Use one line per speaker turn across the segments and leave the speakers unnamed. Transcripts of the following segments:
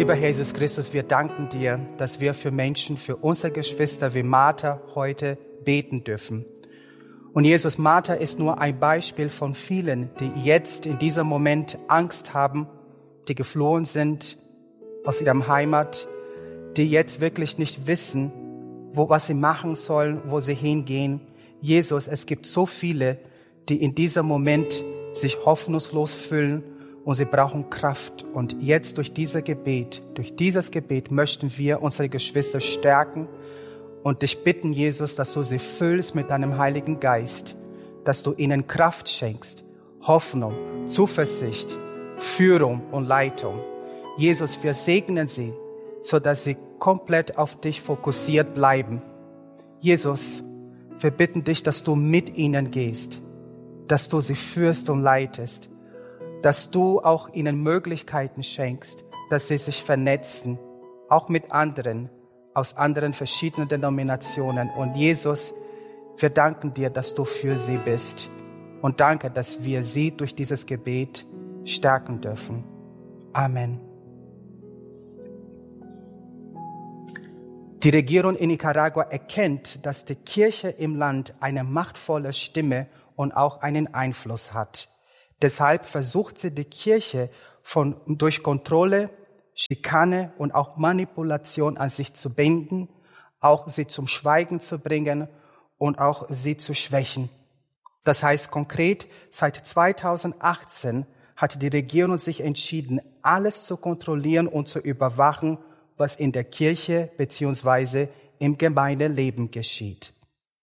Lieber Jesus Christus, wir danken dir, dass wir für Menschen, für unsere Geschwister wie Martha heute beten dürfen. Und Jesus, Martha ist nur ein Beispiel von vielen, die jetzt in diesem Moment Angst haben, die geflohen sind aus ihrer Heimat, die jetzt wirklich nicht wissen, was sie machen sollen, wo sie hingehen. Jesus, es gibt so viele, die in diesem Moment sich hoffnungslos fühlen und sie brauchen Kraft. Und jetzt durch dieses Gebet möchten wir unsere Geschwister stärken und dich bitten, Jesus, dass du sie füllst mit deinem Heiligen Geist, dass du ihnen Kraft schenkst, Hoffnung, Zuversicht, Führung und Leitung. Jesus, wir segnen sie, sodass sie komplett auf dich fokussiert bleiben. Jesus, wir bitten dich, dass du mit ihnen gehst, dass du sie führst und leitest, dass du auch ihnen Möglichkeiten schenkst, dass sie sich vernetzen, auch mit anderen, aus anderen verschiedenen Denominationen. Und Jesus, wir danken dir, dass du für sie bist. Und danke, dass wir sie durch dieses Gebet stärken dürfen. Amen. Die Regierung in Nicaragua erkennt, dass die Kirche im Land eine machtvolle Stimme und auch einen Einfluss hat. Deshalb versucht sie, die Kirche durch Kontrolle, Schikane und auch Manipulation an sich zu binden, auch sie zum Schweigen zu bringen und auch sie zu schwächen. Das heißt konkret, seit 2018 hat die Regierung sich entschieden, alles zu kontrollieren und zu überwachen, was in der Kirche bzw. im Gemeindeleben geschieht.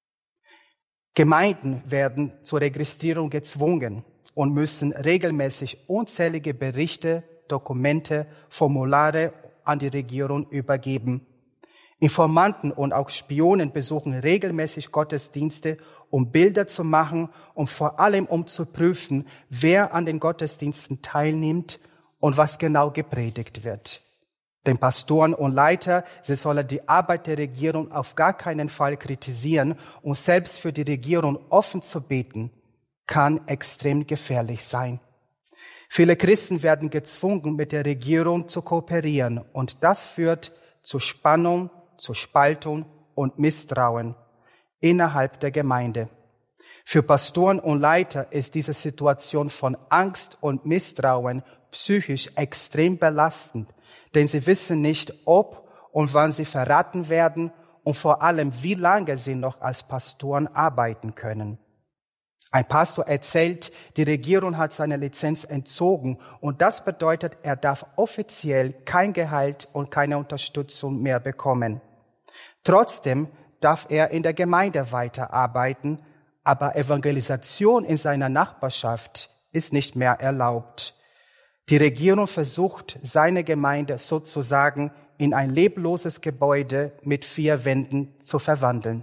Gemeinden werden zur Registrierung gezwungen und müssen regelmäßig unzählige Berichte, Dokumente, Formulare an die Regierung übergeben. Informanten und auch Spionen besuchen regelmäßig Gottesdienste, um Bilder zu machen und vor allem um zu prüfen, wer an den Gottesdiensten teilnimmt und was genau gepredigt wird. Den Pastoren und Leiter, sie sollen die Arbeit der Regierung auf gar keinen Fall kritisieren und selbst für die Regierung offen zu beten, kann extrem gefährlich sein. Viele Christen werden gezwungen, mit der Regierung zu kooperieren und das führt zu Spannung, zu Spaltung und Misstrauen innerhalb der Gemeinde. Für Pastoren und Leiter ist diese Situation von Angst und Misstrauen psychisch extrem belastend, denn sie wissen nicht, ob und wann sie verraten werden und vor allem, wie lange sie noch als Pastoren arbeiten können. Ein Pastor erzählt, die Regierung hat seine Lizenz entzogen und das bedeutet, er darf offiziell kein Gehalt und keine Unterstützung mehr bekommen. Trotzdem darf er in der Gemeinde weiterarbeiten, aber Evangelisation in seiner Nachbarschaft ist nicht mehr erlaubt. Die Regierung versucht, seine Gemeinde sozusagen in ein lebloses Gebäude mit 4 Wänden zu verwandeln.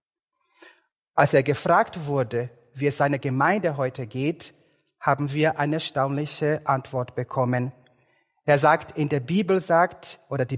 Als er gefragt wurde, wie es seiner Gemeinde heute geht, haben wir eine erstaunliche Antwort bekommen. Er sagt, die Bibel sagt,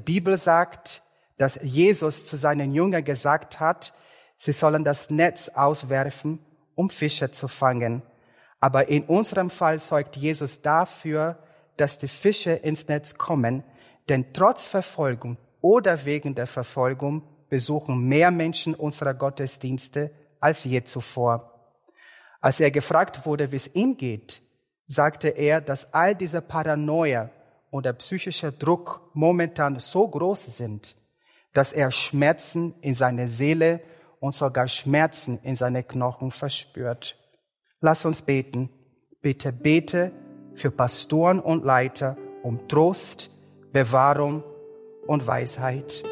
dass Jesus zu seinen Jüngern gesagt hat, sie sollen das Netz auswerfen, um Fische zu fangen. Aber in unserem Fall sorgt Jesus dafür, dass die Fische ins Netz kommen, denn trotz Verfolgung oder wegen der Verfolgung besuchen mehr Menschen unsere Gottesdienste als je zuvor. Als er gefragt wurde, wie es ihm geht, sagte er, dass all diese Paranoia und der psychische Druck momentan so groß sind, dass er Schmerzen in seiner Seele und sogar Schmerzen in seine Knochen verspürt. Lass uns beten. Bitte bete für Pastoren und Leiter um Trost, Bewahrung und Weisheit.